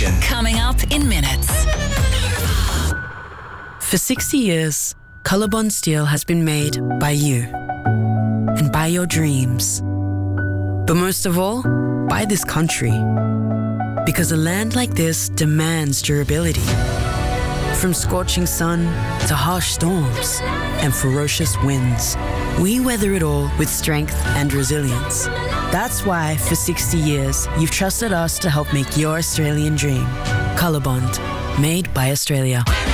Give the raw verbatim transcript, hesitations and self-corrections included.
station. Coming up in minutes. For sixty years, Colorbond Steel has been made by you and by your dreams. But most of all, by this country. Because a land like this demands durability. From scorching sun to harsh storms and ferocious winds, we weather it all with strength and resilience. That's why, for sixty years, you've trusted us to help make your Australian dream. Colorbond, made by Australia.